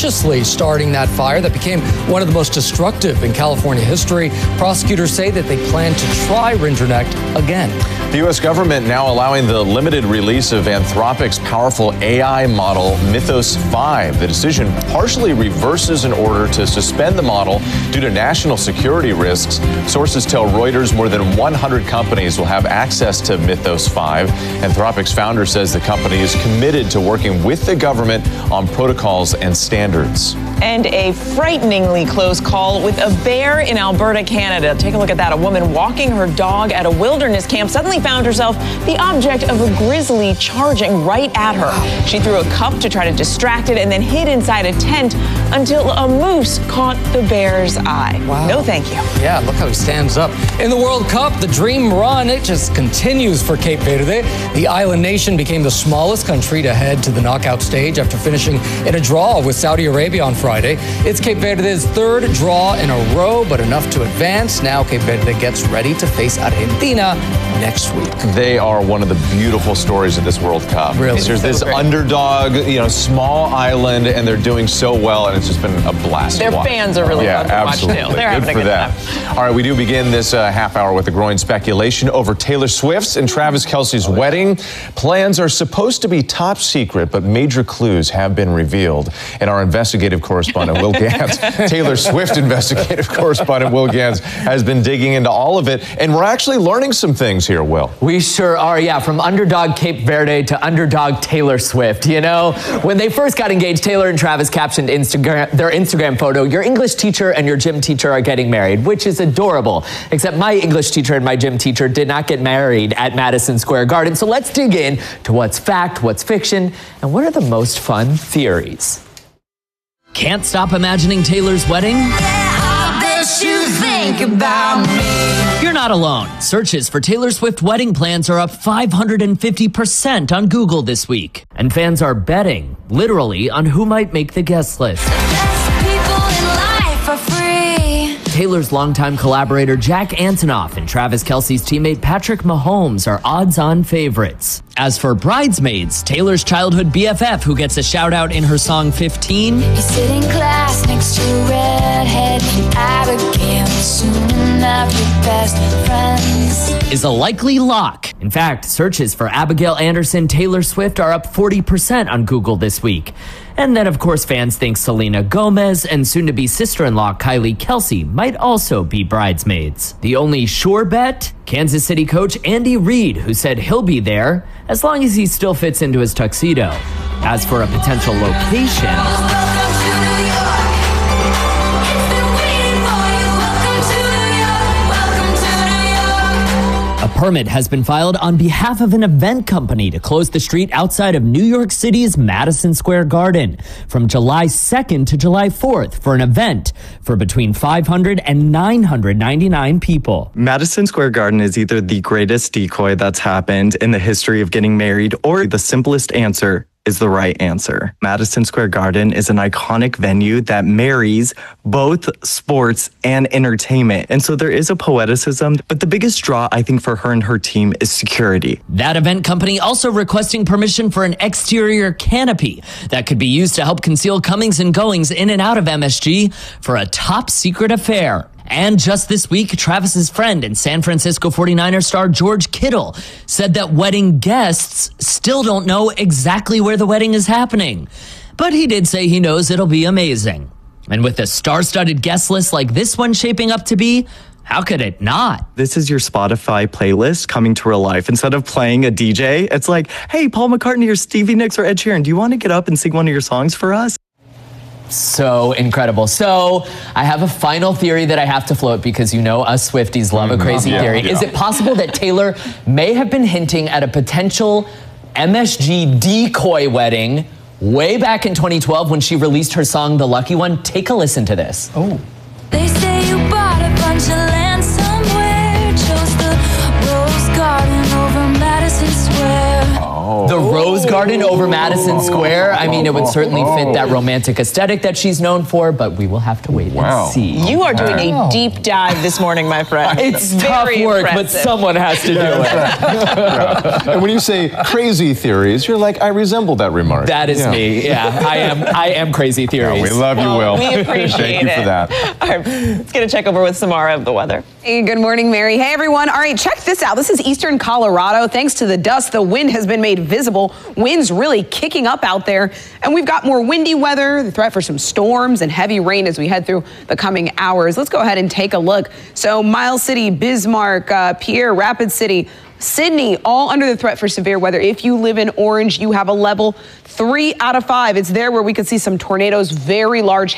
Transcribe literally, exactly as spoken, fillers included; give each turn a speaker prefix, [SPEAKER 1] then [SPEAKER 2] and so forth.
[SPEAKER 1] maliciously starting that fire that became one of the most destructive in California history. Prosecutors say that they plan to try Rinderknecht again.
[SPEAKER 2] The U S government now allowing the limited release of Anthropic's powerful A I model Mythos five. The decision partially reverses an order to suspend the model due to national security risks. Sources tell Reuters more than one hundred companies will have access to Mythos five. Anthropic's founder says the company is committed to working with the government on protocols and standards.
[SPEAKER 3] And a frighteningly close call with a bear in Alberta, Canada. Take a look at that. A woman walking her dog at a wilderness camp suddenly found herself the object of a grizzly charging right at her. She threw a cup to try to distract it and then hid inside a tent until a moose caught the bear's eye.
[SPEAKER 1] Wow.
[SPEAKER 3] No thank you.
[SPEAKER 1] Yeah, look how he stands up. In the World Cup, the dream run, it just continues for Cape Verde. The island nation became the smallest country to head to the knockout stage after finishing in a draw with Saudi Arabia on Friday. It's Cape Verde's third draw in a row, but enough to advance. Now Cape Verde gets ready to face Argentina next week.
[SPEAKER 2] They are one of the beautiful stories of this World Cup.
[SPEAKER 1] Really?
[SPEAKER 2] There's
[SPEAKER 1] So
[SPEAKER 2] this
[SPEAKER 1] great.
[SPEAKER 2] underdog, you know, small island, and they're doing so well, and it's just been a blast
[SPEAKER 3] Their
[SPEAKER 2] to watch.
[SPEAKER 3] fans are really
[SPEAKER 2] yeah,
[SPEAKER 3] fun to watch,
[SPEAKER 2] absolutely.
[SPEAKER 3] too. They're
[SPEAKER 2] Good
[SPEAKER 3] having a
[SPEAKER 2] for
[SPEAKER 3] good
[SPEAKER 2] them.
[SPEAKER 3] time.
[SPEAKER 2] All right, we do begin this uh, half hour with the growing speculation over Taylor Swift's and Travis Kelce's wedding. Plans are supposed to be top secret, but major clues have been revealed. And our investigative correspondent, Will Gantz, Taylor Swift investigative correspondent, Will Gantz, has been digging into all of it. And we're actually learning some things here, Will.
[SPEAKER 4] We sure are, yeah, from underdog Cape Verde to underdog Taylor Swift. You know, when they first got engaged, Taylor and Travis captioned Instagram, their Instagram photo, "Your English teacher and your gym teacher are getting married," which is adorable. Except my English teacher and my gym teacher did not get married at Madison Square Garden. So let's dig in to what's fact, what's fiction, and what are the most fun theories. Can't stop imagining Taylor's wedding?
[SPEAKER 5] Yeah, I bet you think about me.
[SPEAKER 4] You're not alone. Searches for Taylor Swift wedding plans are up five hundred fifty percent on Google this week. And fans are betting, literally, on who might make the guest list.
[SPEAKER 5] Best people in life are free.
[SPEAKER 4] Taylor's longtime collaborator Jack Antonoff and Travis Kelce's teammate Patrick Mahomes are odds-on favorites. As for bridesmaids, Taylor's childhood B F F, who gets a shout-out in her song fifteen,
[SPEAKER 5] You sit in class next to a redhead and Abigail, soon enough your best friends.
[SPEAKER 4] is a likely lock. In fact, searches for Abigail Anderson Taylor Swift are up forty percent on Google this week. And then, of course, fans think Selena Gomez and soon-to-be sister-in-law Kylie Kelce might also be bridesmaids. The only sure bet? Kansas City coach Andy Reid, who said he'll be there as long as he still fits into his tuxedo. As for a potential location,
[SPEAKER 5] Welcome to New York. It's been waiting for you. Welcome to New York. Welcome to New York.
[SPEAKER 4] a permit has been filed on behalf of an event company to close the street outside of New York City's Madison Square Garden from July second to July fourth for an event for between five hundred and nine hundred ninety-nine people.
[SPEAKER 6] Madison Square Garden is either the greatest decoy that's happened in the history of getting married or the simplest answer is the right answer. Madison Square Garden is an iconic venue that marries both sports and entertainment. And so there is a poeticism, but the biggest draw, I think, for her and her team is security.
[SPEAKER 4] That event company also requesting permission for an exterior canopy that could be used to help conceal comings and goings in and out of M S G for a top secret affair. And just this week, Travis's friend and San Francisco forty-niner star George Kittle said that wedding guests still don't know exactly where the wedding is happening. But he did say he knows it'll be amazing. And with a star-studded guest list like this one shaping up to be, how could it not?
[SPEAKER 6] This is your Spotify playlist coming to real life. Instead of playing a D J, it's like, hey, Paul McCartney or Stevie Nicks or Ed Sheeran, do you want to get up and sing one of your songs for us?
[SPEAKER 4] So incredible. So I have a final theory that I have to float because you know us Swifties love a crazy
[SPEAKER 2] Yeah,
[SPEAKER 4] theory.
[SPEAKER 2] yeah.
[SPEAKER 4] Is it possible that Taylor may have been hinting at a potential M S G decoy wedding way back in twenty twelve when she released her song The Lucky One? Take a listen to this.
[SPEAKER 1] Oh.
[SPEAKER 5] They say you bought a bunch of land somewhere, chose the Rose Garden over Madison Square.
[SPEAKER 2] Oh.
[SPEAKER 4] the Rose Garden over Madison Square. I mean, it would certainly fit that romantic aesthetic that she's known for, but we will have to wait
[SPEAKER 7] Wow.
[SPEAKER 4] and see.
[SPEAKER 3] You are doing a deep dive this morning, my friend.
[SPEAKER 4] It's
[SPEAKER 3] Very
[SPEAKER 4] tough work, but
[SPEAKER 3] impressive.
[SPEAKER 4] someone has to do it.
[SPEAKER 7] Yeah. And when you say crazy theories, you're like, I resemble that remark.
[SPEAKER 4] That is
[SPEAKER 7] Yeah.
[SPEAKER 4] me. Yeah, I am. I am crazy theories.
[SPEAKER 7] We love you, Will.
[SPEAKER 3] We appreciate
[SPEAKER 7] Thank you
[SPEAKER 3] it.
[SPEAKER 7] for that.
[SPEAKER 3] All right, let's get a check over with Samara of the weather.
[SPEAKER 8] Hey, good morning, Mary. Hey, everyone. All right, check this out. This is eastern Colorado. Thanks to the dust, the wind has been made visible. Winds really kicking up out there. And we've got more windy weather, the threat for some storms and heavy rain as we head through the coming hours. Let's go ahead and take a look. So Miles City, Bismarck, uh, Pierre, Rapid City, Sydney, all under the threat for severe weather. If you live in Orange, you have a level three out of five. It's there where we could see some tornadoes, very large